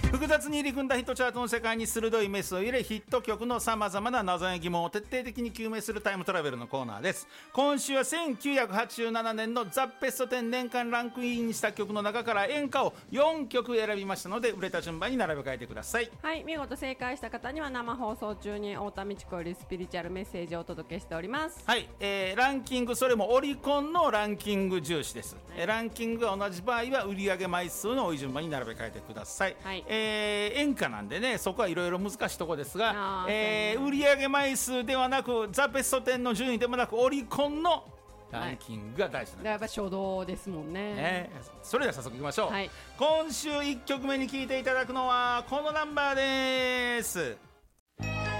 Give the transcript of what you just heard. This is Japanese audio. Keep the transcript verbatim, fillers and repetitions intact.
複雑に入り組んだヒットチャートの世界に鋭いメスを入れ、ヒット曲のさまざまな謎や疑問を徹底的に究明するタイムトラベルのコーナーです。今週はせんきゅうひゃくはちじゅうななねんのザ・ベストじゅう年間ランクインした曲の中から演歌をよんきょく選びましたので、売れた順番に並べ替えてください。 はい、見事正解した方には生放送中に太田美智子よりスピリチュアルメッセージをお届けしております。 はい、えー、ランキング、それもオリコンのランキング重視です。はい、ランキングが同じ場合は売上枚数の多い順番に並べ替えてください。はい、えー、演歌なんでね、そこはいろいろ難しいところですが、えー、売上枚数ではなくザ・ベストじゅうの順位でもなくオリコンのランキングが大事なんです。 やっぱ初動ですもん ね, ね。それでは早速いきましょう。 はい、 今週いっきょくめに聴いていただくのはこのナンバーです。